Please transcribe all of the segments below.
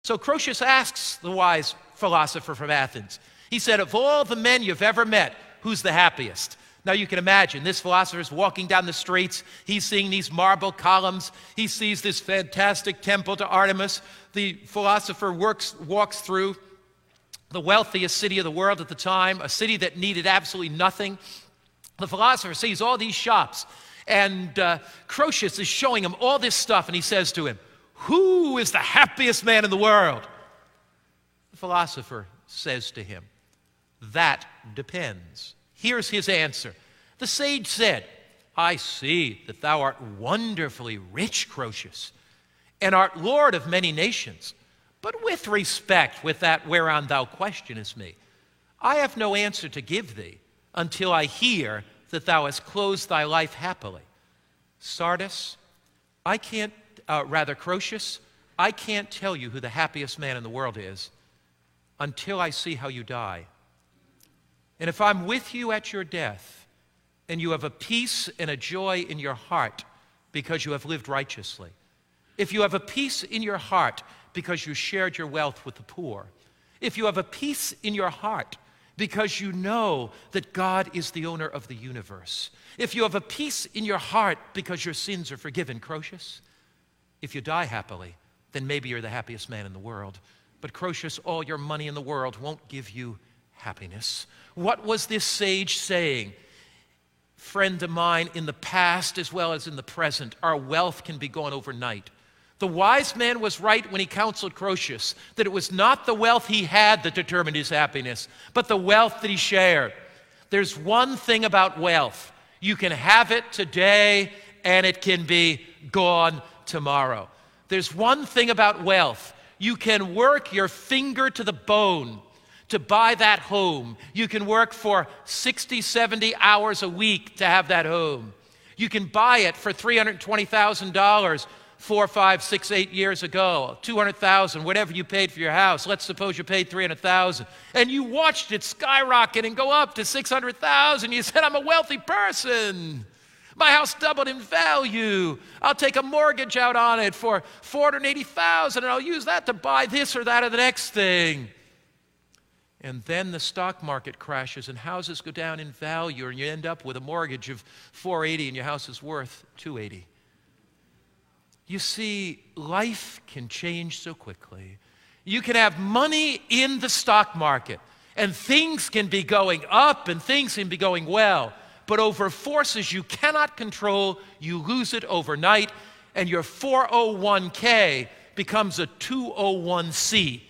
So Croesus asks the wise philosopher from Athens. He said, of all the men you've ever met, who's the happiest? Now you can imagine, this philosopher is walking down the streets. He's seeing these marble columns. He sees this fantastic temple to Artemis. The philosopher walks through the wealthiest city of the world at the time, a city that needed absolutely nothing. The philosopher sees all these shops, and Croesus is showing him all this stuff, and he says to him, who is the happiest man in the world? The philosopher says to him, that depends. Here's his answer. The sage said, I see that thou art wonderfully rich, Croesus, and art lord of many nations. But with respect, with that whereon thou questionest me, I have no answer to give thee until I hear that thou hast closed thy life happily. Sardis, Croesus, I can't tell you who the happiest man in the world is until I see how you die. And if I'm with you at your death, and you have a peace and a joy in your heart because you have lived righteously, if you have a peace in your heart because you shared your wealth with the poor, if you have a peace in your heart because you know that God is the owner of the universe, if you have a peace in your heart because your sins are forgiven, Croesus, if you die happily, then maybe you're the happiest man in the world. But Croesus, all your money in the world won't give you happiness. What was this sage saying? Friend of mine, in the past as well as in the present, our wealth can be gone overnight. The wise man was right when he counseled Croesus that it was not the wealth he had that determined his happiness, but the wealth that he shared. There's one thing about wealth. You can have it today and it can be gone tomorrow. There's one thing about wealth. You can work your finger to the bone to buy that home. You can work for 60, 70 hours a week to have that home. You can buy it for $320,000 4, 5, 6, 8 years ago, $200,000, whatever you paid for your house. Let's suppose you paid $300,000, and you watched it skyrocket and go up to $600,000. You said, I'm a wealthy person. My house doubled in value. I'll take a mortgage out on it for $480,000, and I'll use that to buy this or that or the next thing. And then the stock market crashes and houses go down in value, and you end up with a mortgage of $480 and your house is worth $280. You see, life can change so quickly. You can have money in the stock market, and things can be going up and things can be going well. But over forces you cannot control, you lose it overnight, and your 401k becomes a 201c.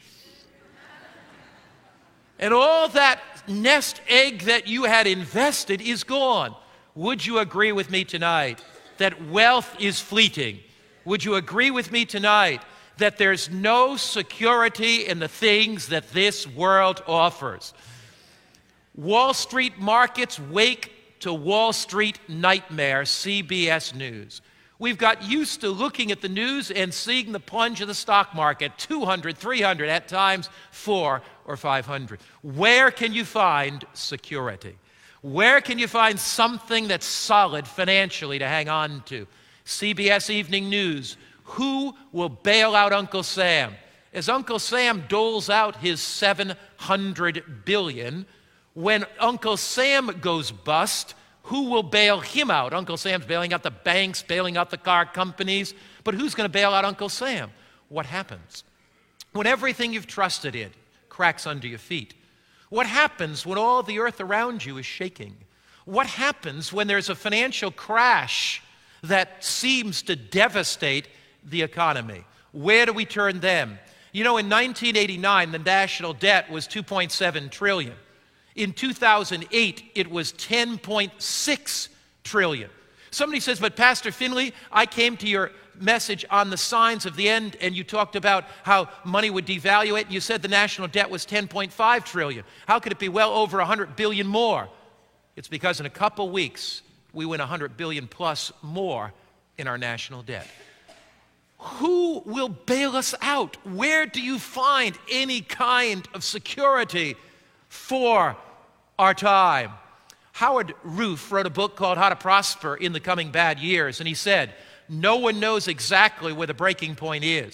And all that nest egg that you had invested is gone. Would you agree with me tonight that wealth is fleeting? Would you agree with me tonight that there's no security in the things that this world offers? Wall Street markets wake to Wall Street nightmare, CBS News. We've got used to looking at the news and seeing the plunge of the stock market, 200, 300, at times 400 or 500. Where can you find security? Where can you find something that's solid financially to hang on to? CBS Evening News, who will bail out Uncle Sam? As Uncle Sam doles out his $700 billion, when Uncle Sam goes bust, who will bail him out? Uncle Sam's bailing out the banks, bailing out the car companies, but who's going to bail out Uncle Sam? What happens when everything you've trusted in cracks under your feet? What happens when all the earth around you is shaking? What happens when there's a financial crash that seems to devastate the economy? Where do we turn then? You know, in 1989, the national debt was $2.7 trillion. In 2008, it was $10.6 trillion. Somebody says, but Pastor Finley, I came to your message on the signs of the end, and you talked about how money would devaluate, and you said the national debt was $10.5 trillion. How could it be well over $100 billion more? It's because in a couple weeks, we went $100 billion plus more in our national debt. Who will bail us out? Where do you find any kind of security for our time? Howard Roof wrote a book called How to Prosper in the Coming Bad Years, and he said, no one knows exactly where the breaking point is,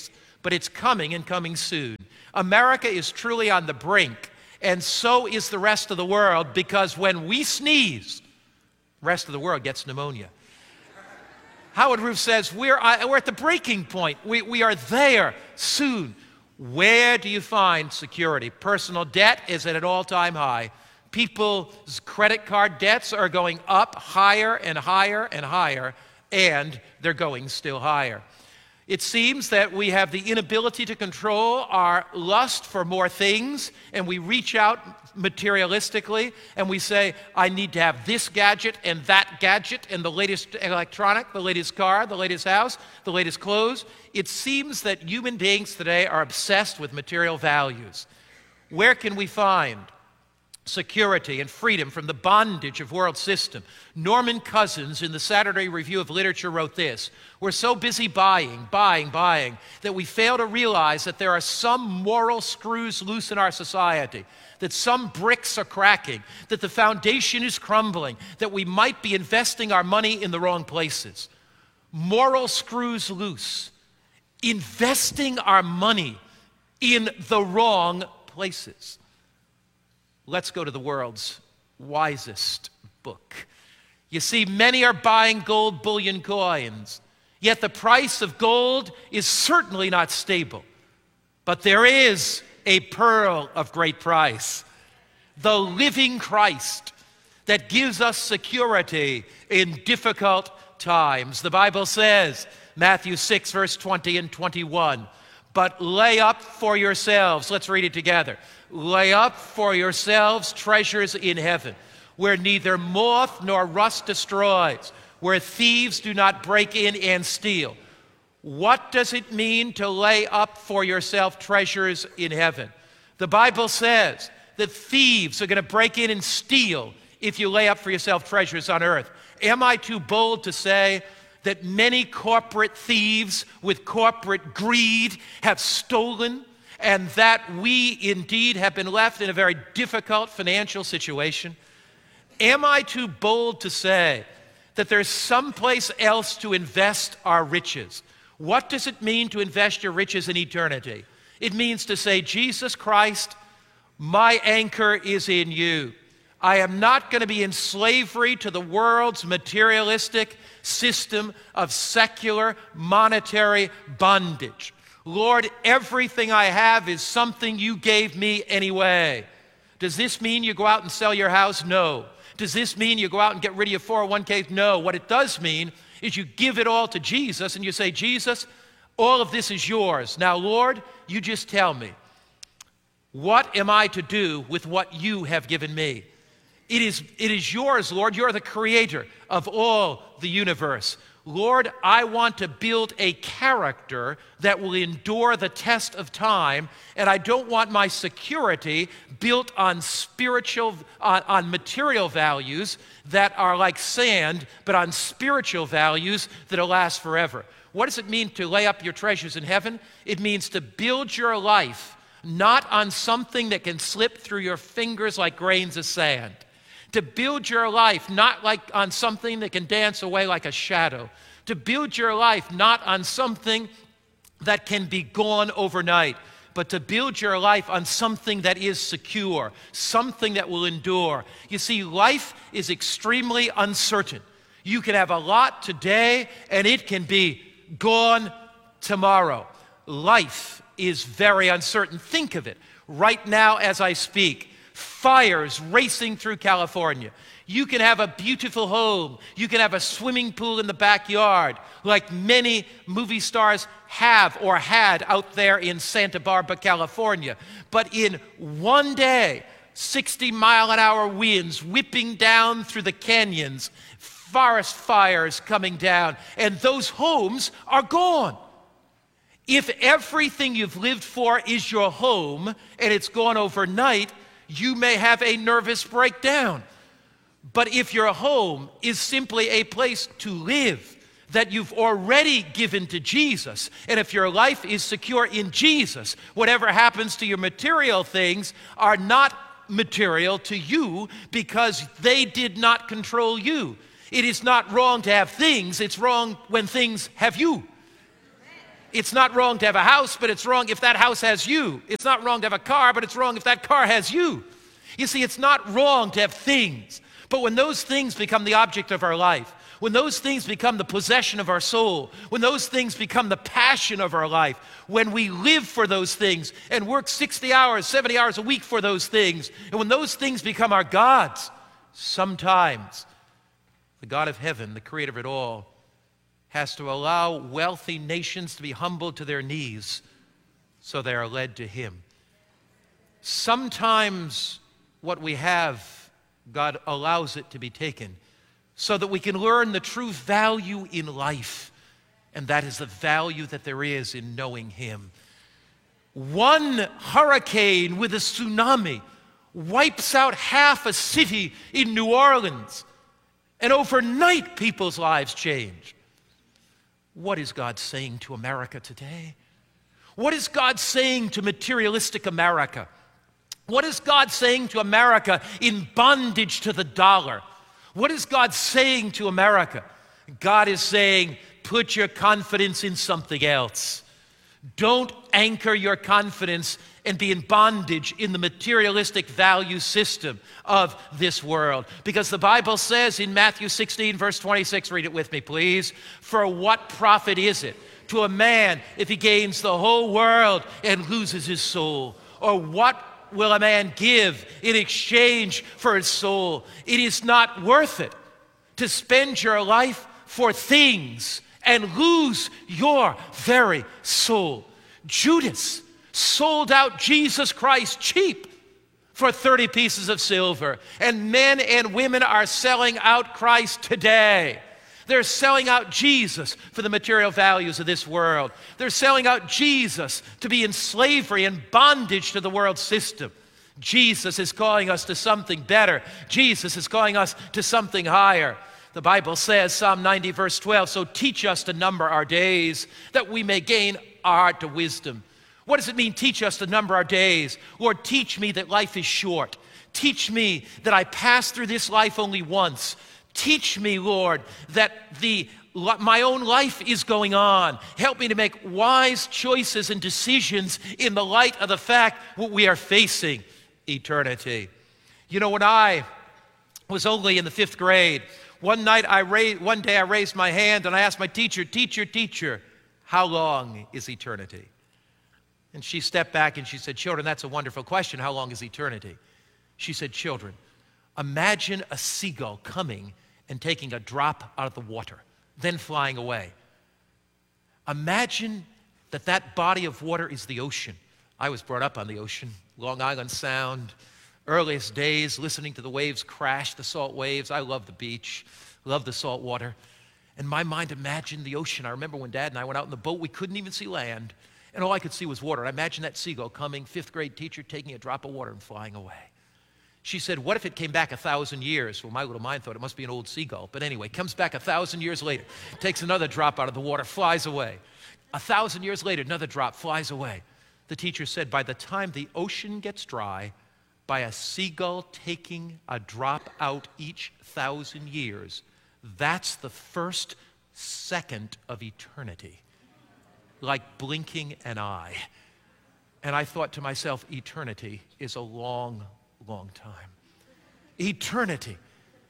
but it's coming and coming soon. America is truly on the brink, and so is the rest of the world, because when we sneeze, the rest of the world gets pneumonia. Howard Rouf says, we're at the breaking point. We are there soon. Where do you find security? Personal debt is at an all-time high. People's credit card debts are going up higher and higher and higher, and they're going still higher. It seems that we have the inability to control our lust for more things, and we reach out materialistically, and we say, I need to have this gadget and that gadget and the latest electronic, the latest car, the latest house, the latest clothes. It seems that human beings today are obsessed with material values. Where can we find security and freedom from the bondage of world system? Norman Cousins in the Saturday Review of Literature wrote this: we're so busy buying, that we fail to realize that there are some moral screws loose in our society, that some bricks are cracking, that the foundation is crumbling, that we might be investing our money in the wrong places. Moral screws loose. Investing our money in the wrong places. Let's go to the world's wisest book. You see, many are buying gold bullion coins, yet the price of gold is certainly not stable. But there is a pearl of great price, the living Christ that gives us security in difficult times. The Bible says, Matthew 6, verse 20 and 21, but lay up for yourselves, let's read it together, lay up for yourselves treasures in heaven, where neither moth nor rust destroys, where thieves do not break in and steal. What does it mean to lay up for yourself treasures in heaven? The Bible says that thieves are going to break in and steal if you lay up for yourself treasures on earth. Am I too bold to say that many corporate thieves with corporate greed have stolen, and that we indeed have been left in a very difficult financial situation? Am I too bold to say that there's someplace else to invest our riches? What does it mean to invest your riches in eternity? It means to say, Jesus Christ, my anchor is in you. I am not going to be in slavery to the world's materialistic system of secular monetary bondage. Lord, everything I have is something you gave me anyway. Does this mean you go out and sell your house? No. Does this mean you go out and get rid of your 401ks? No. What it does mean is you give it all to Jesus and you say, Jesus, all of this is yours. Now, Lord, you just tell me, what am I to do with what you have given me? It is yours, Lord. You're the creator of all the universe. Lord, I want to build a character that will endure the test of time, and I don't want my security built on on material values that are like sand, but on spiritual values that'll last forever. What does it mean to lay up your treasures in heaven? It means to build your life not on something that can slip through your fingers like grains of sand. To build your life not like on something that can dance away like a shadow. To build your life not on something that can be gone overnight, but to build your life on something that is secure, something that will endure. You see, life is extremely uncertain. You can have a lot today, and it can be gone tomorrow. Life is very uncertain. Think of it. Right now as I speak, fires racing through California. You can have a beautiful home. You can have a swimming pool in the backyard, like many movie stars have or had out there in Santa Barbara, California. But in one day, 60-mile-an-hour winds whipping down through the canyons, forest fires coming down, and those homes are gone. If everything you've lived for is your home and it's gone overnight, you may have a nervous breakdown. But if your home is simply a place to live that you've already given to Jesus, and if your life is secure in Jesus, whatever happens to your material things are not material to you because they did not control you. It is not wrong to have things, it's wrong when things have you. It's not wrong to have a house, but it's wrong if that house has you. It's not wrong to have a car, but it's wrong if that car has you. You see, it's not wrong to have things, but when those things become the object of our life, when those things become the possession of our soul, when those things become the passion of our life, when we live for those things and work 60 hours, 70 hours a week for those things, and when those things become our gods, sometimes the God of heaven, the creator of it all, has to allow wealthy nations to be humbled to their knees so they are led to him. Sometimes what we have, God allows it to be taken so that we can learn the true value in life, and that is the value that there is in knowing him. One hurricane with a tsunami wipes out half a city in New Orleans, and overnight people's lives change. What is God saying to America today? What is God saying to materialistic America? What is God saying to America in bondage to the dollar? What is God saying to America? God is saying, put your confidence in something else. Don't anchor your confidence and be in bondage in the materialistic value system of this world. Because the Bible says in Matthew 16, verse 26, read it with me, please. For what profit is it to a man if he gains the whole world and loses his soul? Or what will a man give in exchange for his soul? It is not worth it to spend your life for things and lose your very soul. Judas sold out Jesus Christ cheap for 30 pieces of silver. And men and women are selling out Christ today. They're selling out Jesus for the material values of this world. They're selling out Jesus to be in slavery and bondage to the world system. Jesus is calling us to something better. Jesus is calling us to something higher. The Bible says, Psalm 90, verse 12, so teach us to number our days, that we may gain our heart to wisdom. What does it mean, teach us to number our days? Lord, teach me that life is short. Teach me that I pass through this life only once. Teach me, Lord, that my own life is going on. Help me to make wise choices and decisions in the light of the fact what we are facing, eternity. You know, when I was only in the 5th grade, one day I raised my hand and I asked my teacher, teacher, how long is eternity? And she stepped back and she said, children, that's a wonderful question. How long is eternity? She said, children, imagine a seagull coming and taking a drop out of the water, then flying away. Imagine that body of water is the ocean. I was brought up on the ocean, Long Island Sound, earliest days, listening to the waves crash, the salt waves. I love the beach, love the salt water. And my mind imagined the ocean. I remember when Dad and I went out in the boat, we couldn't even see land, and all I could see was water. I imagined that seagull coming, 5th grade teacher taking a drop of water and flying away. She said, what if it came back 1,000 years? Well, my little mind thought it must be an old seagull. But anyway, comes back 1,000 years later, takes another drop out of the water, flies away. 1,000 years later, another drop, flies away. The teacher said, by the time the ocean gets dry, by a seagull taking a drop out each 1,000 years, that's the first second of eternity, like blinking an eye. And I thought to myself, eternity is a long, long time. Eternity.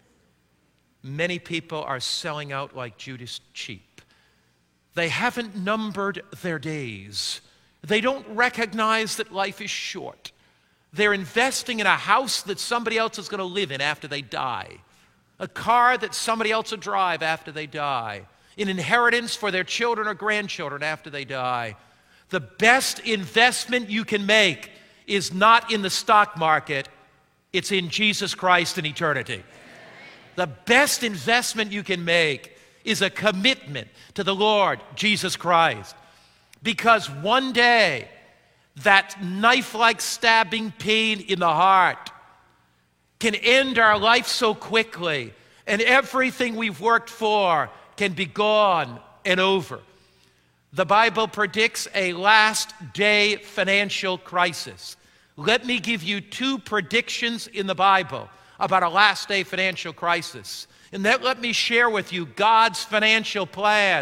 Many people are selling out like Judas cheap. They haven't numbered their days. They don't recognize that life is short. They're investing in a house that somebody else is going to live in after they die, a car that somebody else will drive after they die, an inheritance for their children or grandchildren after they die. The best investment you can make is not in the stock market, it's in Jesus Christ and eternity. The best investment you can make is a commitment to the Lord Jesus Christ. Because one day, that knife-like stabbing pain in the heart can end our life so quickly, and everything we've worked for can be gone and over. The Bible predicts a last-day financial crisis. Let me give you 2 predictions in the Bible about a last-day financial crisis. And then let me share with you God's financial plan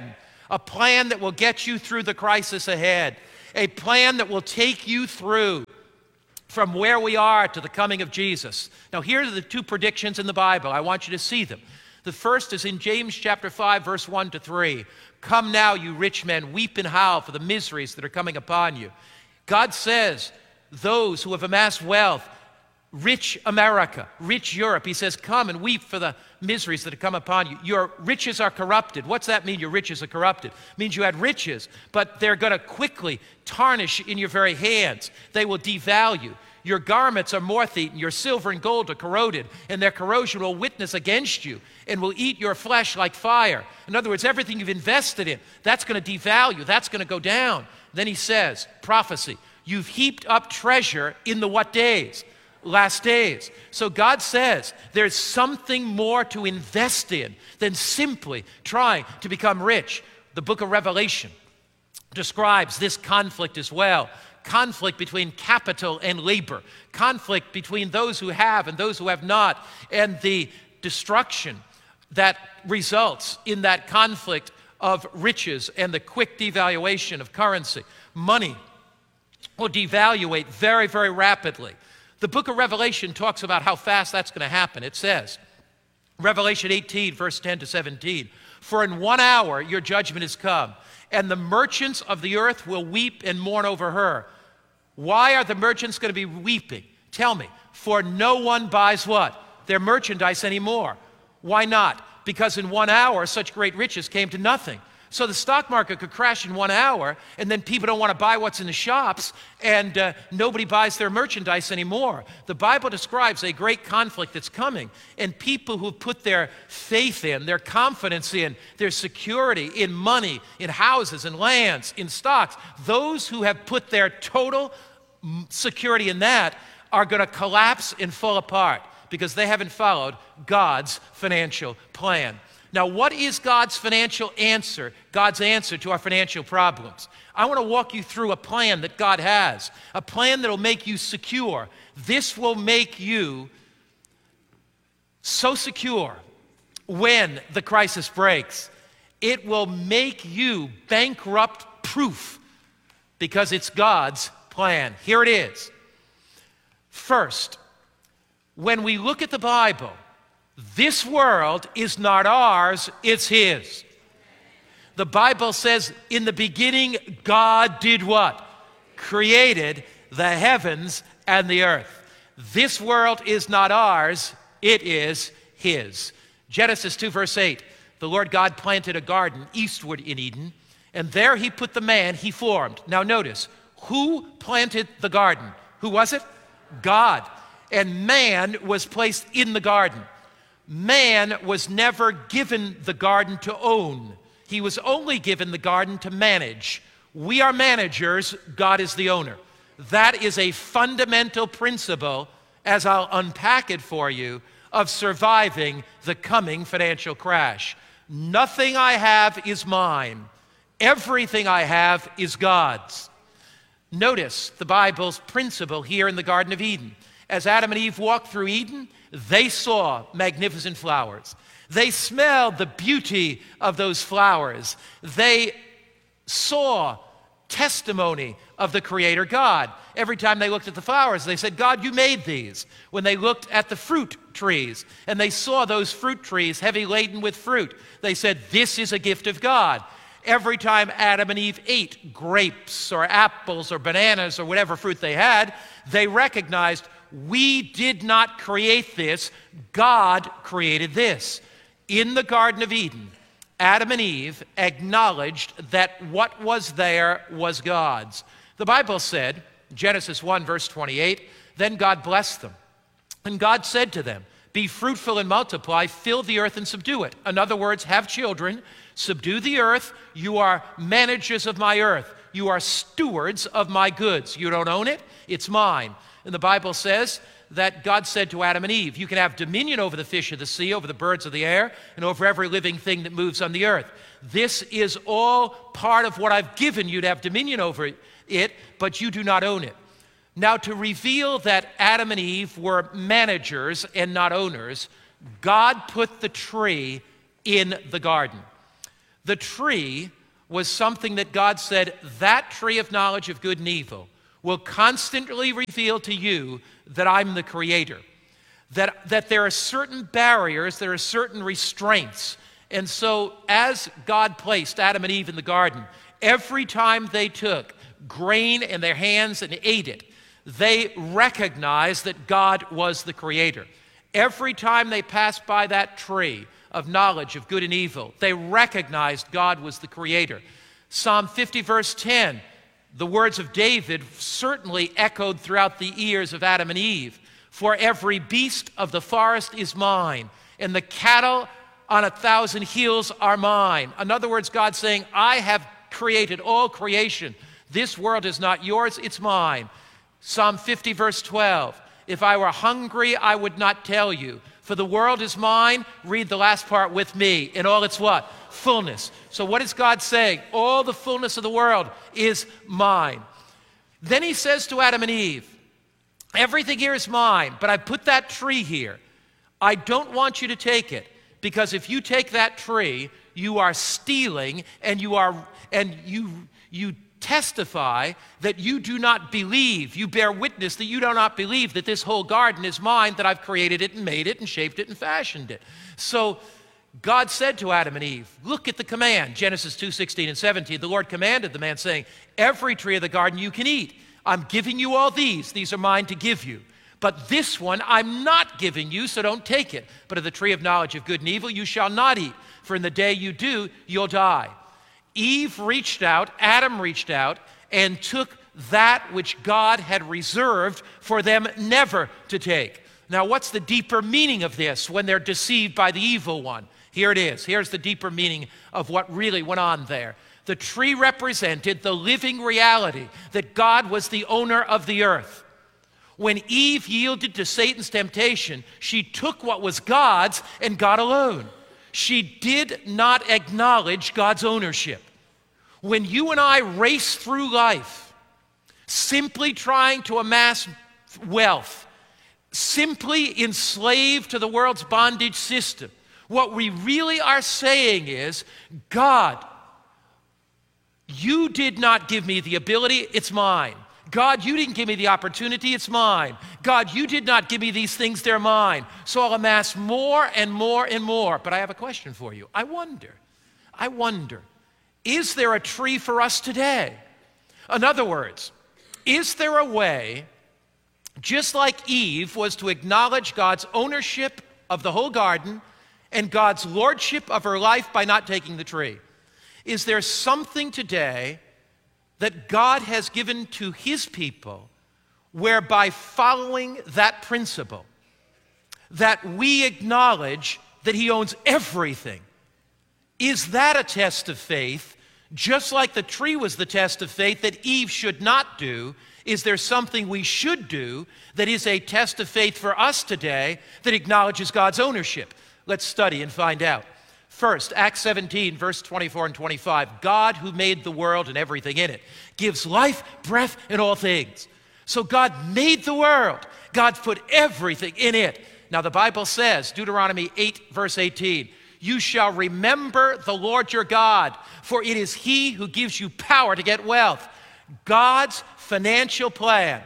a plan that will get you through the crisis ahead, a plan that will take you through from where we are to the coming of Jesus. Now, here are the two predictions in the Bible. I want you to see them. The first is in James chapter 5, verse 1 to 3. Come now, you rich men, weep and howl for the miseries that are coming upon you. God says, those who have amassed wealth, rich America, rich Europe, he says, come and weep for the miseries that have come upon you. Your riches are corrupted. What's that mean, your riches are corrupted? It means you had riches, but they're going to quickly tarnish in your very hands. They will devalue. Your garments are moth-eaten, your silver and gold are corroded, and their corrosion will witness against you and will eat your flesh like fire. In other words, everything you've invested in, that's going to devalue, that's going to go down. Then he says, prophecy, you've heaped up treasure in the what days? Last days. So God says there's something more to invest in than simply trying to become rich. The book of Revelation describes this conflict as well. Conflict between capital and labor. Conflict between those who have and those who have not. And the destruction that results in that conflict of riches and the quick devaluation of currency. Money will devaluate very, very rapidly. The book of Revelation talks about how fast that's going to happen. It says, Revelation 18, verse 10 to 17, for in 1 hour your judgment is come, and the merchants of the earth will weep and mourn over her. Why are the merchants going to be weeping? Tell me. For no one buys what? Their merchandise anymore. Why not? Because in 1 hour such great riches came to nothing. So the stock market could crash in 1 hour, and then people don't want to buy what's in the shops, and nobody buys their merchandise anymore. The Bible describes a great conflict that's coming, and people who put their faith in, their confidence in, their security in money, in houses, in lands, in stocks, those who have put their total security in that are going to collapse and fall apart because they haven't followed God's financial plan. Now, what is God's financial answer, God's answer to our financial problems? I want to walk you through a plan that God has, a plan that will make you secure. This will make you so secure when the crisis breaks. It will make you bankrupt-proof because it's God's plan. Here it is. First, when we look at the Bible, this world is not ours, it's His. The Bible says, in the beginning, God did what? Created the heavens and the earth. This world is not ours, it is His. Genesis 2, verse 8, the Lord God planted a garden eastward in Eden, and there He put the man He formed. Now notice, who planted the garden? Who was it? God. And man was placed in the garden. Man was never given the garden to own. He was only given the garden to manage. We are managers, God is the owner. That is a fundamental principle, as I'll unpack it for you, of surviving the coming financial crash. Nothing I have is mine. Everything I have is God's. Notice the Bible's principle here in the Garden of Eden. As Adam and Eve walked through Eden, they saw magnificent flowers. They smelled the beauty of those flowers. They saw testimony of the Creator God. Every time they looked at the flowers, they said, God, you made these. When they looked at the fruit trees and they saw those fruit trees heavy laden with fruit, they said, this is a gift of God. Every time Adam and Eve ate grapes or apples or bananas or whatever fruit they had, they recognized, we did not create this, God created this. In the Garden of Eden, Adam and Eve acknowledged that what was there was God's. The Bible said, Genesis 1, verse 28, then God blessed them. And God said to them, be fruitful and multiply, fill the earth and subdue it. In other words, have children, subdue the earth. You are managers of my earth. You are stewards of my goods. You don't own it, it's mine. And the Bible says that God said to Adam and Eve, you can have dominion over the fish of the sea, over the birds of the air, and over every living thing that moves on the earth. This is all part of what I've given you to have dominion over it, but you do not own it. Now, to reveal that Adam and Eve were managers and not owners, God put the tree in the garden. The tree was something that God said, that tree of knowledge of good and evil will constantly reveal to you that I'm the creator. That there are certain barriers, there are certain restraints. And so as God placed Adam and Eve in the garden, every time they took grain in their hands and ate it, they recognized that God was the creator. Every time they passed by that tree of knowledge of good and evil, they recognized God was the creator. Psalm 50 verse 10, the words of David certainly echoed throughout the ears of Adam and Eve. For every beast of the forest is mine, and the cattle on 1,000 hills are mine. In other words, God saying, I have created all creation. This world is not yours, it's mine. Psalm 50 verse 12, if I were hungry, I would not tell you. For the world is mine, read the last part with me, in all its what? Fullness. So what is God saying? All the fullness of the world is mine. Then he says to Adam and Eve, everything here is mine, but I put that tree here. I don't want you to take it, because if you take that tree, you are stealing, and you testify that you do not believe, you bear witness that you do not believe that this whole garden is mine, that I've created it and made it and shaped it and fashioned it. So God said to Adam and Eve, look at the command, Genesis 2:16 and 17. The Lord commanded the man, saying, every tree of the garden you can eat. I'm giving you all these are mine to give you. But this one I'm not giving you, so don't take it. But of the tree of knowledge of good and evil you shall not eat, for in the day you do, you'll die. Eve reached out, Adam reached out, and took that which God had reserved for them never to take. Now, what's the deeper meaning of this when they're deceived by the evil one? Here it is. Here's the deeper meaning of what really went on there. The tree represented the living reality that God was the owner of the earth. When Eve yielded to Satan's temptation, she took what was God's and God alone. She did not acknowledge God's ownership. When you and I race through life, simply trying to amass wealth, simply enslaved to the world's bondage system, what we really are saying is, God, you did not give me the ability, it's mine. God, you didn't give me the opportunity, it's mine. God, you did not give me these things, they're mine. So I'll amass more and more and more. But I have a question for you. I wonder, is there a tree for us today? In other words, is there a way, just like Eve was to acknowledge God's ownership of the whole garden and God's lordship of her life by not taking the tree? Is there something today that God has given to his people whereby following that principle, that we acknowledge that he owns everything? Is that a test of faith, just like the tree was the test of faith that Eve should not do? Is there something we should do that is a test of faith for us today that acknowledges God's ownership? Let's study and find out. First, Acts 17, verse 24 and 25. God, who made the world and everything in it, gives life, breath, and all things. So God made the world. God put everything in it. Now the Bible says, Deuteronomy 8, verse 18, you shall remember the Lord your God, for it is he who gives you power to get wealth. God's financial plan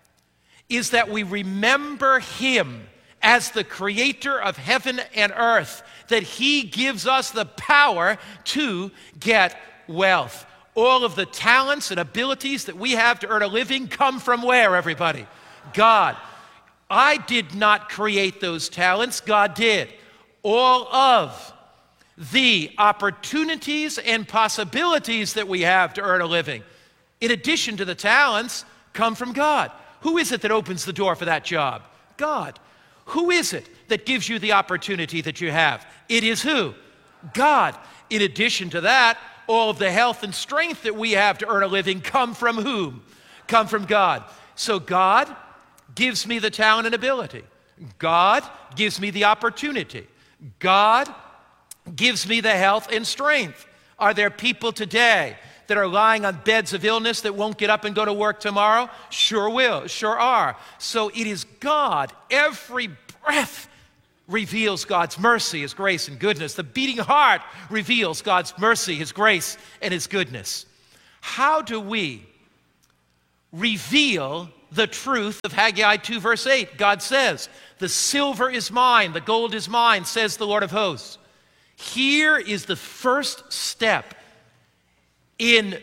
is that we remember him as the creator of heaven and earth, that he gives us the power to get wealth. All of the talents and abilities that we have to earn a living come from where, everybody? God. I did not create those talents, God did. All of the opportunities and possibilities that we have to earn a living, in addition to the talents, come from God. Who is it that opens the door for that job? God. Who is it that gives you the opportunity that you have? It is who? God. In addition to that, all of the health and strength that we have to earn a living come from whom? Come from God. So God gives me the talent and ability. God gives me the opportunity. God gives me the health and strength. Are there people today that are lying on beds of illness that won't get up and go to work tomorrow? Sure are. So it is God. Every breath reveals God's mercy, His grace, and goodness. The beating heart reveals God's mercy, His grace, and His goodness. How do we reveal the truth of Haggai 2, verse 8? God says, "The silver is mine, the gold is mine, says the Lord of hosts." Here is the first step in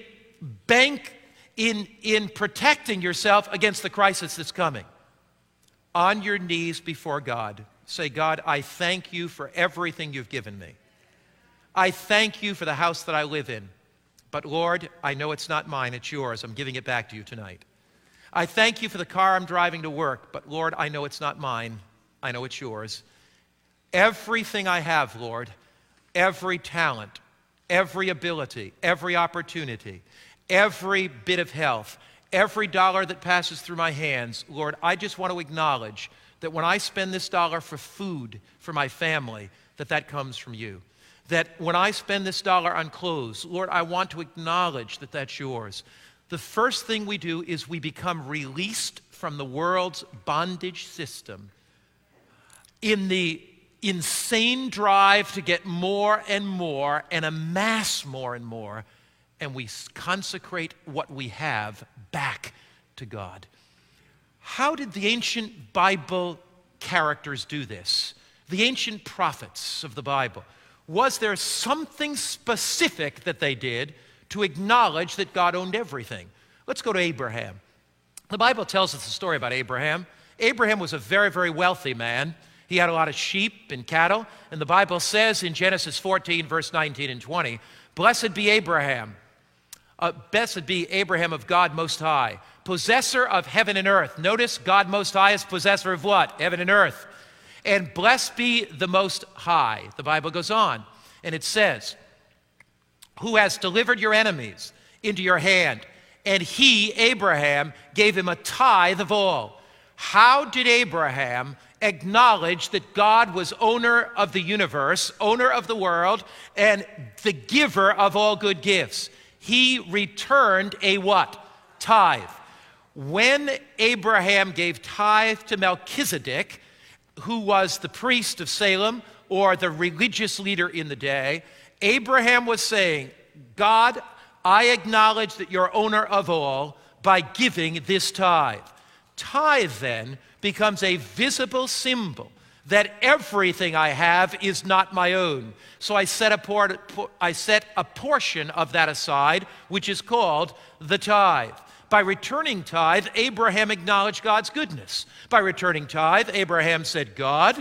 protecting yourself against the crisis that's coming. On your knees before God, say, "God, I thank you for everything you've given me. I thank you for the house that I live in. But Lord, I know it's not mine, it's yours. I'm giving it back to you tonight. I thank you for the car I'm driving to work. But Lord, I know it's not mine. I know it's yours. Everything I have, Lord, every talent, every ability, every opportunity, every bit of health, every dollar that passes through my hands, Lord, I just want to acknowledge that when I spend this dollar for food for my family, that comes from you. That when I spend this dollar on clothes, Lord, I want to acknowledge that that's yours." The first thing we do is we become released from the world's bondage system in the insane drive to get more and more and amass more and more, and we consecrate what we have back to God. How did the ancient Bible characters do this? The ancient prophets of the Bible. Was there something specific that they did to acknowledge that God owned everything? Let's go to Abraham. The Bible tells us a story about Abraham. Abraham was a very, very wealthy man. He had a lot of sheep and cattle, and the Bible says in Genesis 14, verse 19 and 20, "Blessed be Abraham. Blessed be Abraham of God Most High, possessor of heaven and earth." Notice, God Most High is possessor of what? Heaven and earth. "And blessed be the Most High." The Bible goes on, and it says, "Who has delivered your enemies into your hand, and he, Abraham, gave him a tithe of all." How did Abraham acknowledge that God was owner of the universe, owner of the world, and the giver of all good gifts? He returned a what? Tithe. When Abraham gave tithe to Melchizedek, who was the priest of Salem or the religious leader in the day, Abraham was saying, "God, I acknowledge that you're owner of all by giving this tithe." Tithe then becomes a visible symbol that everything I have is not my own. So I set a portion of that aside, which is called the tithe. By returning tithe, Abraham acknowledged God's goodness. By returning tithe, Abraham said, "God,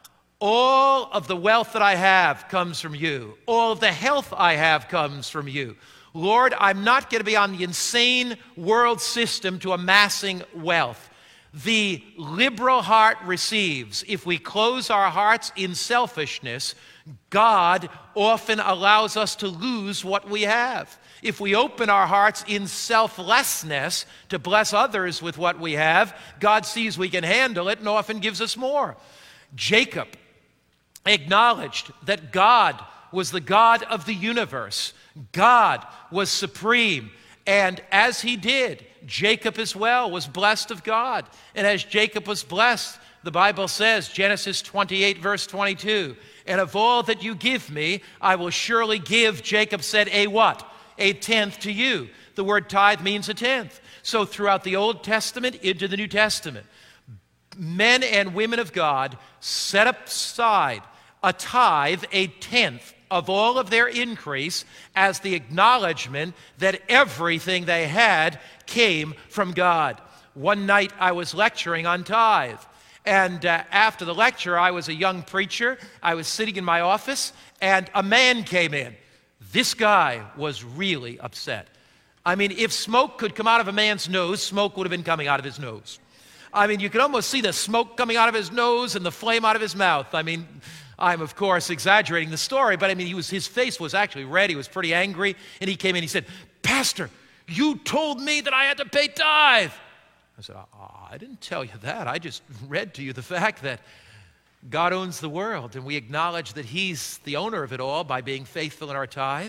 all of the wealth that I have comes from you. All of the health I have comes from you. Lord, I'm not going to be on the insane world system to amassing wealth." The liberal heart receives. If we close our hearts in selfishness, God often allows us to lose what we have. If we open our hearts in selflessness to bless others with what we have, God sees we can handle it and often gives us more. Jacob acknowledged that God was the God of the universe. God was supreme. And as he did, Jacob as well was blessed of God. And as Jacob was blessed, the Bible says, Genesis 28, verse 22, "And of all that you give me, I will surely give," Jacob said, "a what? A tenth to you." The word tithe means a tenth. So throughout the Old Testament into the New Testament, men and women of God set aside a tithe, a tenth of all of their increase, as the acknowledgement that everything they had came from God. One night I was lecturing on tithe. And after the lecture, I was a young preacher. I was sitting in my office, and a man came in. This guy was really upset. I mean, if smoke could come out of a man's nose, smoke would have been coming out of his nose. I mean, you could almost see the smoke coming out of his nose and the flame out of his mouth. I mean, I'm, of course, exaggerating the story, but I mean, his face was actually red. He was pretty angry, and he came in. He said, "Pastor, you told me that I had to pay tithe." I said, I didn't tell you that. I just read to you the fact that God owns the world, and we acknowledge that he's the owner of it all by being faithful in our tithe.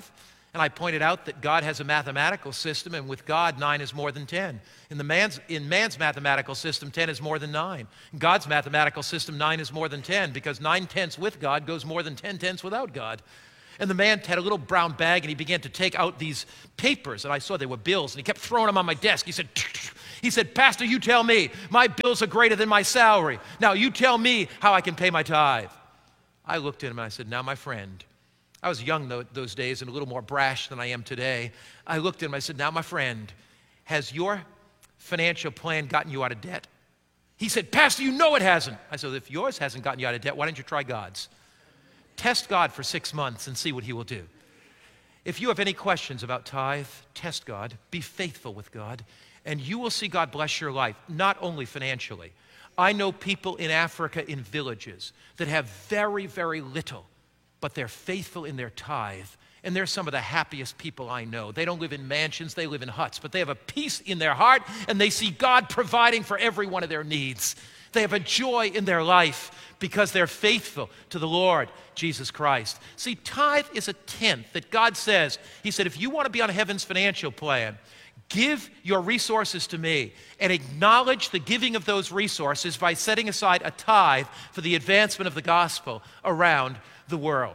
And I pointed out that God has a mathematical system, and with God, 9 is more than 10. In man's mathematical system, 10 is more than 9. In God's mathematical system, 9 is more than 10, because 9/10 with God goes more than 10/10 without God. And the man had a little brown bag, and he began to take out these papers, and I saw they were bills, and he kept throwing them on my desk. He said, Pastor, you tell me. My bills are greater than my salary. Now, you tell me how I can pay my tithe. I looked at him, and I said, now, my friend, I was young those days and a little more brash than I am today. I looked at him, I said, now, my friend, has your financial plan gotten you out of debt? He said, Pastor, you know it hasn't. I said, if yours hasn't gotten you out of debt, why don't you try God's? Test God for 6 months and see what he will do. If you have any questions about tithe, test God, be faithful with God, and you will see God bless your life, not only financially. I know people in Africa in villages that have very, very little, but they're faithful in their tithe, and they're some of the happiest people I know. They don't live in mansions, they live in huts, but they have a peace in their heart, and they see God providing for every one of their needs. They have a joy in their life because they're faithful to the Lord Jesus Christ. See, tithe is a tenth that God says. He said, if you want to be on heaven's financial plan, give your resources to me and acknowledge the giving of those resources by setting aside a tithe for the advancement of the gospel around the world.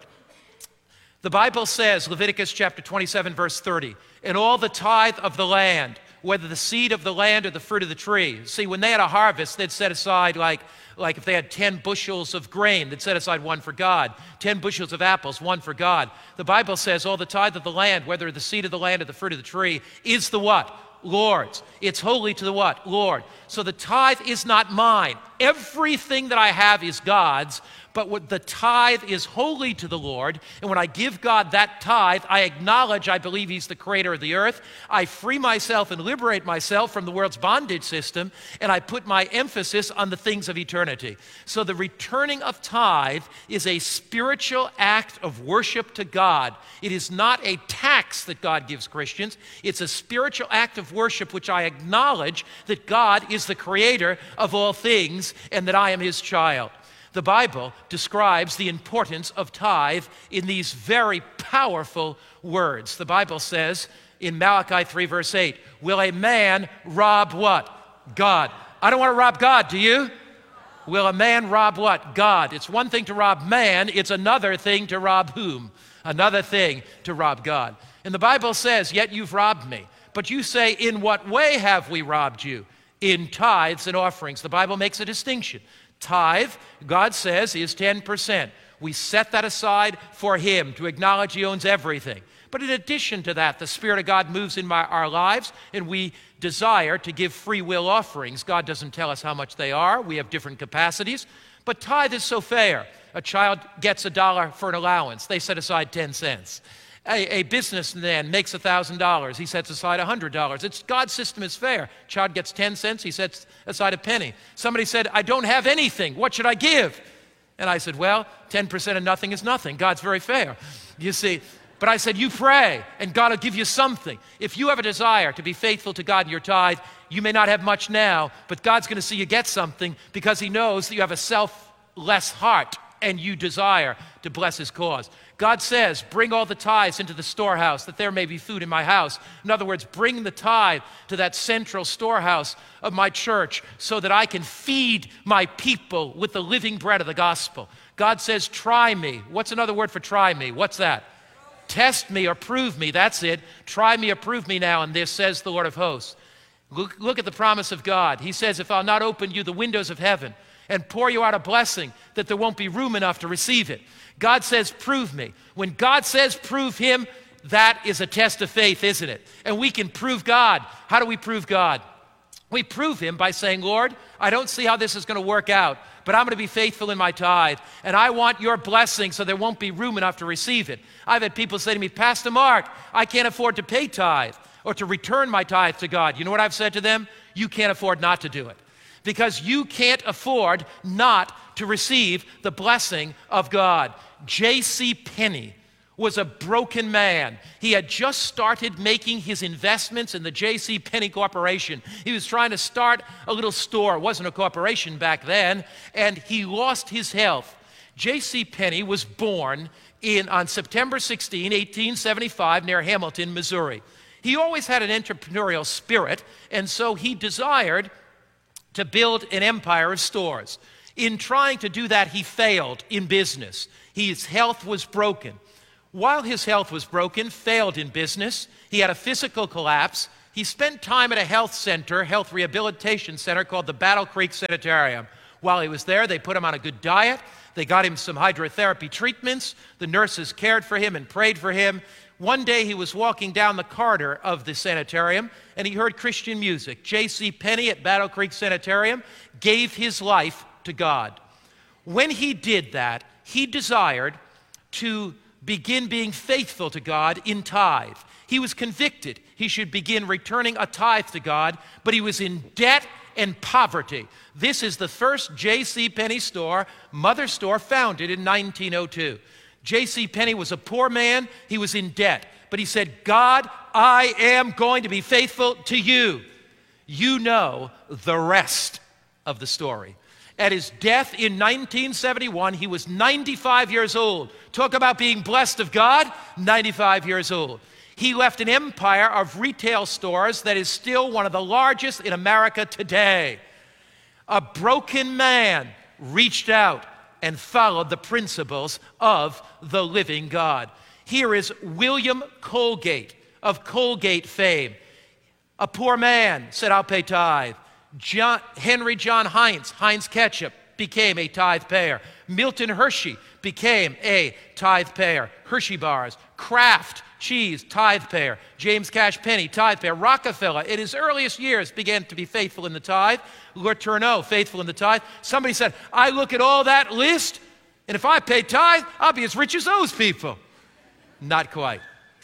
The Bible says, Leviticus chapter 27, verse 30, and all the tithe of the land, whether the seed of the land or the fruit of the tree. See, when they had a harvest, they'd set aside like if they had 10 bushels of grain, they'd set aside 1 for God. 10 bushels of apples, 1 for God. The Bible says all the tithe of the land, whether the seed of the land or the fruit of the tree, is the what? Lord's. It's holy to the what? Lord. So the tithe is not mine. Everything that I have is God's, but what the tithe is holy to the Lord, and when I give God that tithe, I acknowledge I believe he's the creator of the earth. I free myself and liberate myself from the world's bondage system, and I put my emphasis on the things of eternity. So the returning of tithe is a spiritual act of worship to God. It is not a tax that God gives Christians. It's a spiritual act of worship which I acknowledge that God is the creator of all things and that I am his child. The Bible describes the importance of tithe in these very powerful words. The Bible says in Malachi 3, verse 8, will a man rob what? God. I don't want to rob God, do you? Will a man rob what? God. It's one thing to rob man, it's another thing to rob whom? Another thing to rob God. And the Bible says, yet you've robbed me. But you say, in what way have we robbed you? In tithes and offerings. The Bible makes a distinction. Tithe, God says, is 10%. We set that aside for him to acknowledge he owns everything. But in addition to that, the Spirit of God moves in our lives, and we desire to give free will offerings. God doesn't tell us how much they are. We have different capacities. But tithe is so fair. A child gets $1 for an allowance. They set aside 10 cents. A businessman makes $1,000. He sets aside $100. God's system is fair. Child gets 10 cents. He sets aside a penny. Somebody said, I don't have anything. What should I give? And I said, well, 10% of nothing is nothing. God's very fair. You see, but I said, you pray, and God will give you something. If you have a desire to be faithful to God in your tithe, you may not have much now, but God's going to see you get something because he knows that you have a selfless heart and you desire to bless his cause. God says, bring all the tithes into the storehouse, that there may be food in my house. In other words, bring the tithe to that central storehouse of my church so that I can feed my people with the living bread of the gospel. God says, try me. What's another word for try me? What's that? Test me or prove me. That's it. Try me or prove me now in this, says the Lord of hosts. Look at the promise of God. He says, if I'll not open you the windows of heaven and pour you out a blessing, that there won't be room enough to receive it. God says, prove me. When God says prove him, that is a test of faith, isn't it? And we can prove God. How do we prove God? We prove him by saying, Lord, I don't see how this is going to work out, but I'm going to be faithful in my tithe, and I want your blessing so there won't be room enough to receive it. I've had people say to me, Pastor Mark, I can't afford to pay tithe or to return my tithe to God. You know what I've said to them? You can't afford not to do it, because you can't afford not to receive the blessing of God. J.C. Penney was a broken man. He had just started making his investments in the J.C. Penney Corporation. He was trying to start a little store. It wasn't a corporation back then, and he lost his health. J.C. Penney was born on September 16, 1875, near Hamilton, Missouri. He always had an entrepreneurial spirit, and so he desired to build an empire of stores. In trying to do that, he failed in business. His health was broken. While his health was broken, failed in business, he had a physical collapse. He spent time at a health rehabilitation center called the Battle Creek Sanitarium. While he was there, they put him on a good diet. They got him some hydrotherapy treatments. The nurses cared for him and prayed for him. One day he was walking down the corridor of the sanitarium and he heard Christian music. J.C. Penney at Battle Creek Sanitarium gave his life to God. When he did that, he desired to begin being faithful to God in tithe. He was convicted he should begin returning a tithe to God, but he was in debt and poverty. This is the first J.C. Penney store, mother store, founded in 1902. J.C. Penney was a poor man. He was in debt. But he said, God, I am going to be faithful to you. You know the rest of the story. At his death in 1971, he was 95 years old. Talk about being blessed of God, 95 years old. He left an empire of retail stores that is still one of the largest in America today. A broken man reached out and followed the principles of the living God. Here is William Colgate of Colgate fame. A poor man said, I'll pay tithe. Henry John Heinz, Heinz Ketchup, became a tithe payer. Milton Hershey became a tithe payer. Hershey bars. Kraft cheese, tithe payer. James Cash Penney, tithe payer. Rockefeller, in his earliest years, began to be faithful in the tithe. Letourneau, faithful in the tithe. Somebody said, I look at all that list, and if I pay tithe, I'll be as rich as those people. Not quite.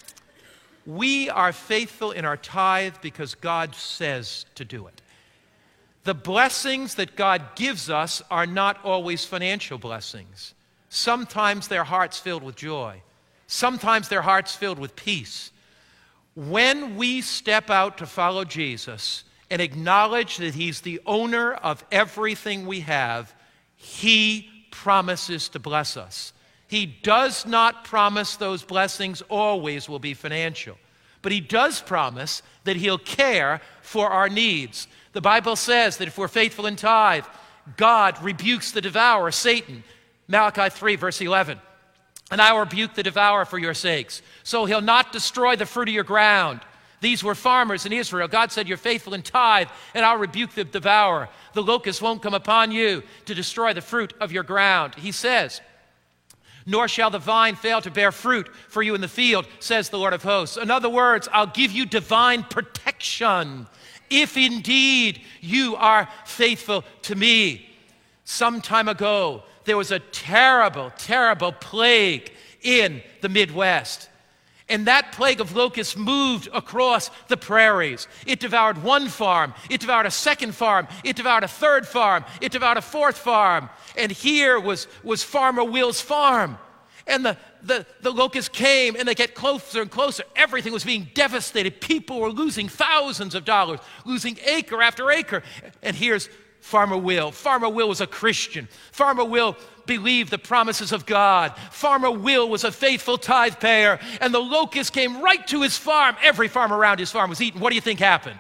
We are faithful in our tithe because God says to do it. The blessings that God gives us are not always financial blessings. Sometimes they're hearts filled with joy. Sometimes they're hearts filled with peace. When we step out to follow Jesus and acknowledge that He's the owner of everything we have, He promises to bless us. He does not promise those blessings always will be financial, but He does promise that He'll care for our needs. The Bible says that if we're faithful in tithe, God rebukes the devourer, Satan. Malachi 3, verse 11. And I will rebuke the devourer for your sakes. So he'll not destroy the fruit of your ground. These were farmers in Israel. God said, you're faithful in tithe, and I'll rebuke the devourer. The locust won't come upon you to destroy the fruit of your ground. He says, nor shall the vine fail to bear fruit for you in the field, says the Lord of hosts. In other words, I'll give you divine protection if indeed you are faithful to me. Some time ago, there was a terrible, terrible plague in the Midwest. And that plague of locusts moved across the prairies. It devoured one farm. It devoured a second farm. It devoured a third farm. It devoured a fourth farm. And here was Farmer Will's farm. And the locusts came and they get closer and closer. Everything was being devastated. People were losing thousands of dollars, losing acre after acre. And here's Farmer Will. Farmer Will was a Christian. Farmer Will believed the promises of God. Farmer Will was a faithful tithe payer. And the locusts came right to his farm. Every farm around his farm was eaten. What do you think happened?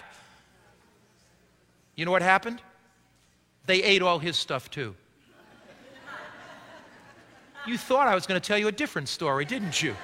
You know what happened? They ate all his stuff too. You thought I was going to tell you a different story, didn't you?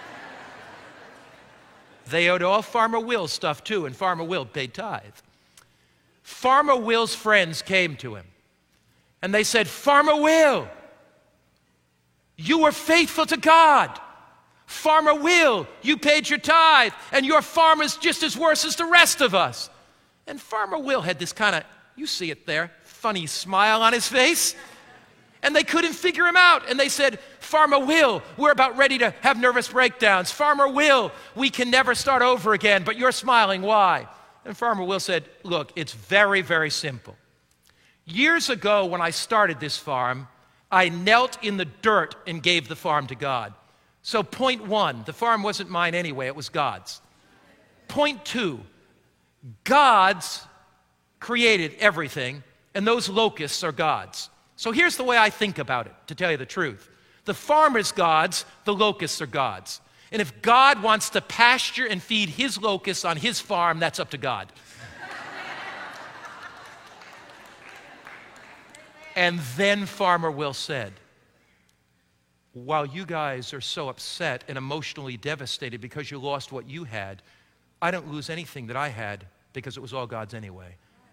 They ate all Farmer Will's stuff too, and Farmer Will paid tithe. Farmer Will's friends came to him, and they said, Farmer Will, you were faithful to God. Farmer Will, you paid your tithe, and your farm is just as worse as the rest of us. And Farmer Will had this kind of, you see it there, funny smile on his face. And they couldn't figure him out. And they said, Farmer Will, we're about ready to have nervous breakdowns. Farmer Will, we can never start over again, but you're smiling. Why? And Farmer Will said, look, it's very, very simple. Years ago when I started this farm, I knelt in the dirt and gave the farm to God. So point one, the farm wasn't mine anyway, it was God's. Point two, God's created everything, and those locusts are God's. So here's the way I think about it, to tell you the truth. The farmer's gods, the locusts are gods. And if God wants to pasture and feed his locusts on his farm, that's up to God. And then Farmer Will said, while you guys are so upset and emotionally devastated because you lost what you had, I don't lose anything that I had because it was all God's anyway.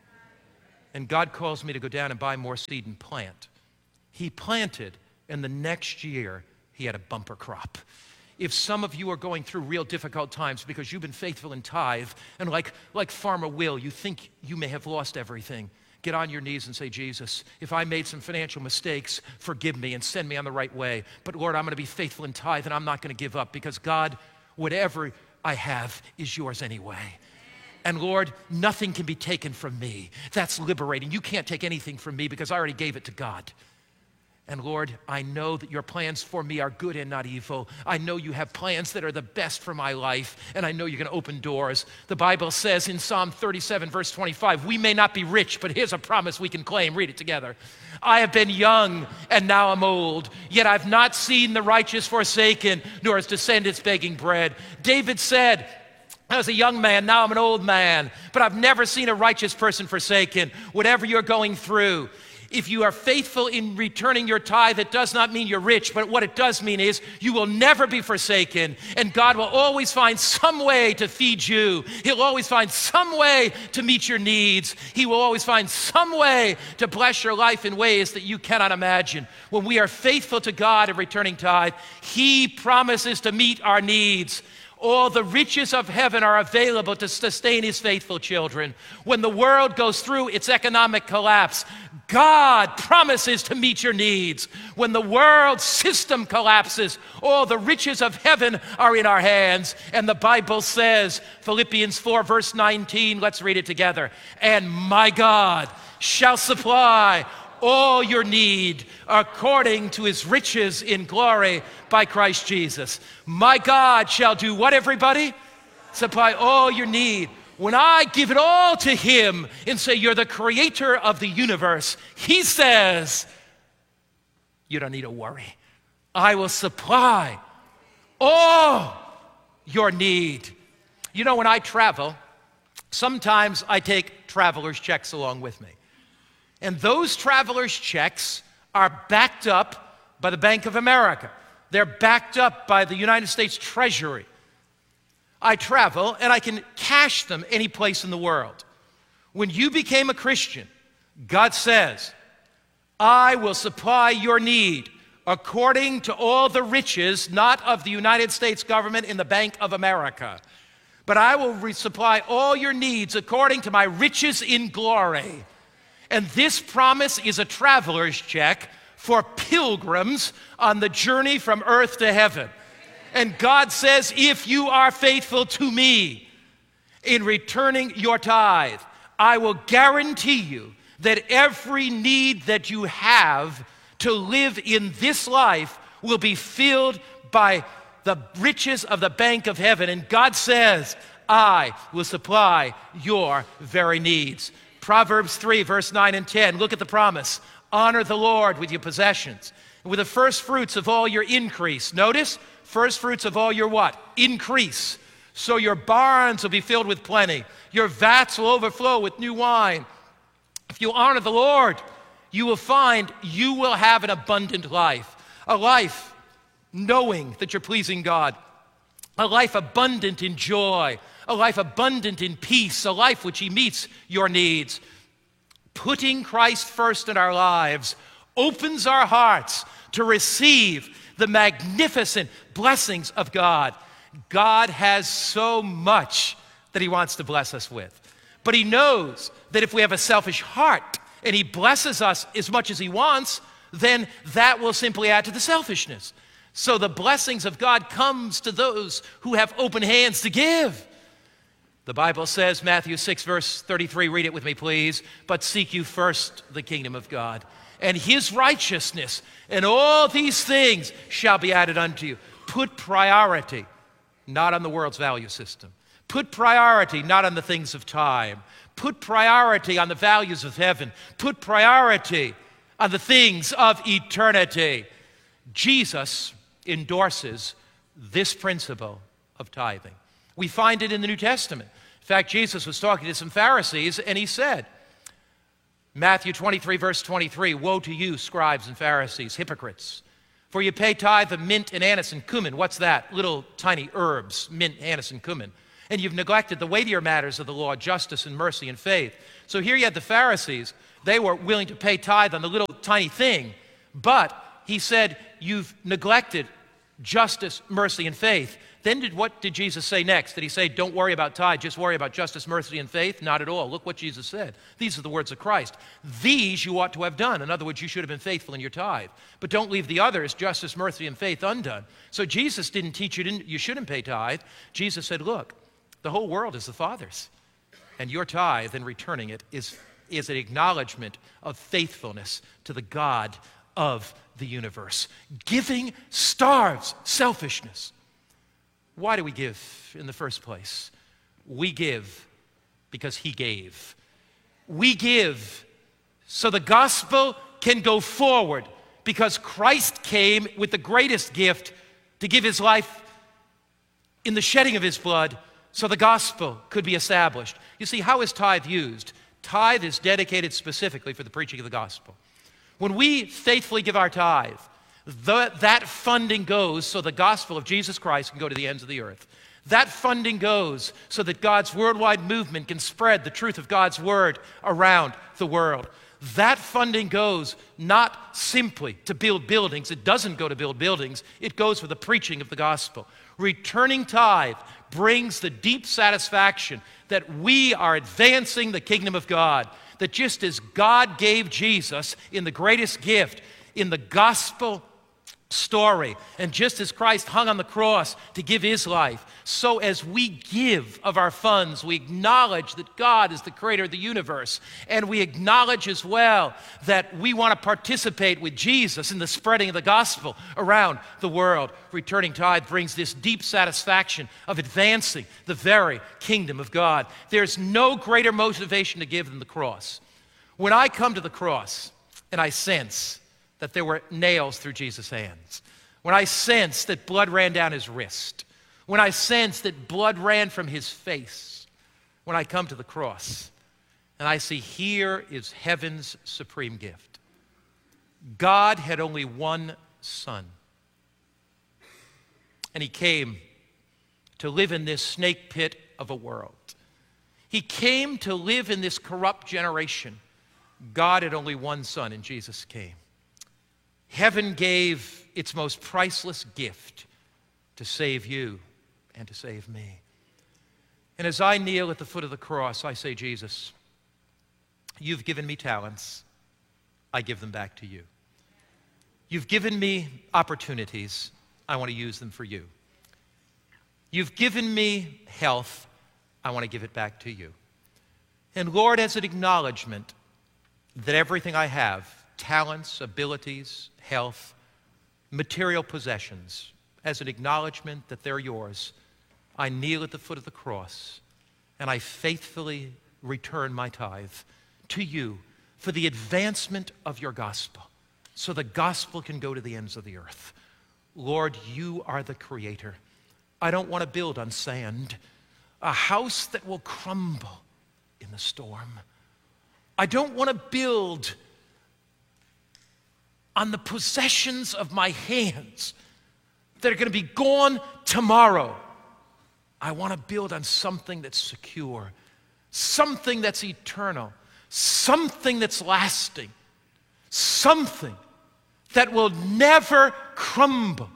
And God calls me to go down and buy more seed and plant. He planted, and the next year, he had a bumper crop. If some of you are going through real difficult times because you've been faithful in tithe, and like Farmer Will, you think you may have lost everything, get on your knees and say, Jesus, if I made some financial mistakes, forgive me and send me on the right way. But Lord, I'm going to be faithful in tithe, and I'm not going to give up because God, whatever I have is yours anyway. And Lord, nothing can be taken from me. That's liberating. You can't take anything from me because I already gave it to God. And Lord, I know that your plans for me are good and not evil. I know you have plans that are the best for my life, and I know you're going to open doors. The Bible says in Psalm 37, verse 25, we may not be rich, but here's a promise we can claim. Read it together. I have been young, and now I'm old, yet I've not seen the righteous forsaken, nor his descendants begging bread. David said, I was a young man, now I'm an old man, but I've never seen a righteous person forsaken. Whatever you're going through, if you are faithful in returning your tithe, it does not mean you're rich, but what it does mean is you will never be forsaken, and God will always find some way to feed you. He'll always find some way to meet your needs. He will always find some way to bless your life in ways that you cannot imagine. When we are faithful to God in returning tithe, He promises to meet our needs. All the riches of heaven are available to sustain His faithful children. When the world goes through its economic collapse, God promises to meet your needs. When the world system collapses, all the riches of heaven are in our hands. And the Bible says, Philippians 4, verse 19, let's read it together. And my God shall supply all your need according to His riches in glory by Christ Jesus. My God shall do what, everybody? Supply all your need. When I give it all to Him and say, you're the creator of the universe, He says, you don't need to worry. I will supply all your need. You know, when I travel, sometimes I take traveler's checks along with me. And those traveler's checks are backed up by the Bank of America. They're backed up by the United States Treasury. I travel and I can cash them any place in the world. When you became a Christian, God says, I will supply your need according to all the riches, not of the United States government in the Bank of America, but I will supply all your needs according to my riches in glory. And this promise is a traveler's check for pilgrims on the journey from earth to heaven. And God says, if you are faithful to me in returning your tithe, I will guarantee you that every need that you have to live in this life will be filled by the riches of the bank of heaven. And God says, I will supply your very needs. Proverbs 3, verse 9 and 10. Look at the promise. Honor the Lord with your possessions, and with the first fruits of all your increase. Notice, first fruits of all your what? Increase. So your barns will be filled with plenty. Your vats will overflow with new wine. If you honor the Lord, you will find you will have an abundant life. A life knowing that you're pleasing God. A life abundant in joy. A life abundant in peace. A life which He meets your needs. Putting Christ first in our lives opens our hearts to receive the magnificent blessings of God. God has so much that He wants to bless us with. But He knows that if we have a selfish heart and He blesses us as much as He wants, then that will simply add to the selfishness. So the blessings of God comes to those who have open hands to give. The Bible says, Matthew 6, verse 33, read it with me, please. But seek you first the kingdom of God and His righteousness, and all these things shall be added unto you. Put priority not on the world's value system. Put priority not on the things of time. Put priority on the values of heaven. Put priority on the things of eternity. Jesus endorses this principle of tithing. We find it in the New Testament. In fact, Jesus was talking to some Pharisees, and he said, Matthew 23, verse 23, "Woe to you, scribes and Pharisees, hypocrites! For you pay tithe of mint and anise and cumin." What's that? Little tiny herbs, mint, anise, and cumin. "And you've neglected the weightier matters of the law, justice and mercy and faith." So here you had the Pharisees. They were willing to pay tithe on the little tiny thing. But he said, you've neglected justice, mercy, and faith. Then what did Jesus say next? Did he say, don't worry about tithe, just worry about justice, mercy, and faith? Not at all. Look what Jesus said. These are the words of Christ. These you ought to have done. In other words, you should have been faithful in your tithe. But don't leave the others, justice, mercy, and faith, undone. So Jesus didn't teach you shouldn't pay tithe. Jesus said, look, the whole world is the Father's. And your tithe and returning it is an acknowledgement of faithfulness to the God of the universe. Giving starves selfishness. Why do we give in the first place? We give because he gave. We give so the gospel can go forward because Christ came with the greatest gift to give his life in the shedding of his blood so the gospel could be established. You see, how is tithe used? Tithe is dedicated specifically for the preaching of the gospel. When we faithfully give our tithe, that funding goes so the gospel of Jesus Christ can go to the ends of the earth. That funding goes so that God's worldwide movement can spread the truth of God's word around the world. That funding goes not simply to build buildings. It doesn't go to build buildings. It goes for the preaching of the gospel. Returning tithe brings the deep satisfaction that we are advancing the kingdom of God. That just as God gave Jesus in the greatest gift, in the gospel story, and just as Christ hung on the cross to give his life, so as we give of our funds, we acknowledge that God is the creator of the universe, and we acknowledge as well that we want to participate with Jesus in the spreading of the gospel around the world. Returning tithe brings this deep satisfaction of advancing the very kingdom of God. There's no greater motivation to give than the cross. When I come to the cross and I sense that there were nails through Jesus' hands, when I sense that blood ran down his wrist, when I sense that blood ran from his face, when I come to the cross and I see here is heaven's supreme gift. God had only one son, and he came to live in this snake pit of a world. He came to live in this corrupt generation. God had only one son, and Jesus came. Heaven gave its most priceless gift to save you and to save me. And as I kneel at the foot of the cross, I say, Jesus, you've given me talents. I give them back to you. You've given me opportunities. I want to use them for you. You've given me health. I want to give it back to you. And Lord, as an acknowledgement that everything I have, talents, abilities, health, material possessions, as an acknowledgement that they're yours, I kneel at the foot of the cross and I faithfully return my tithe to you for the advancement of your gospel, so the gospel can go to the ends of the earth. Lord, you are the creator. I don't want to build on sand, a house that will crumble in the storm. I don't want to build on the possessions of my hands that are going to be gone tomorrow. I want to build on something that's secure, something that's eternal, something that's lasting, something that will never crumble.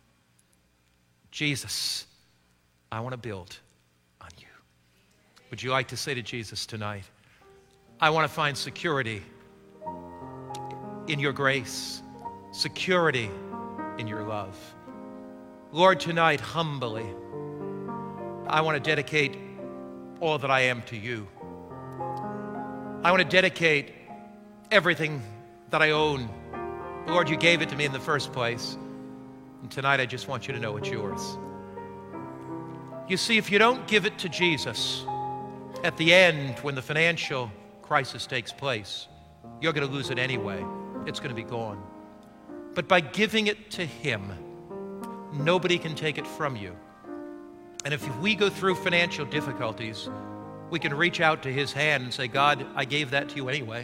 Jesus, I want to build on you. Would you like to say to Jesus tonight, I want to find security in your grace, security in your love. Lord, tonight, humbly, I want to dedicate all that I am to you. I want to dedicate everything that I own. Lord, you gave it to me in the first place. And tonight, I just want you to know it's yours. You see, if you don't give it to Jesus at the end when the financial crisis takes place, you're going to lose it anyway. It's going to be gone. But by giving it to him, nobody can take it from you. And if we go through financial difficulties, we can reach out to his hand and say, God, I gave that to you anyway.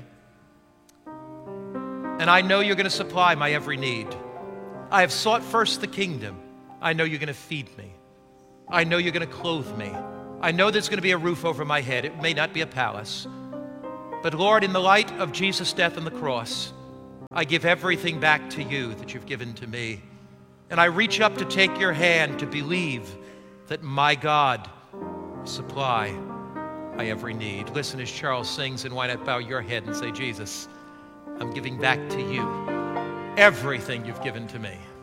And I know you're going to supply my every need. I have sought first the kingdom. I know you're going to feed me. I know you're going to clothe me. I know there's going to be a roof over my head. It may not be a palace. But Lord, in the light of Jesus' death on the cross, I give everything back to you that you've given to me. And I reach up to take your hand to believe that my God will supply my every need. Listen as Charles sings, and why not bow your head and say, Jesus, I'm giving back to you everything you've given to me.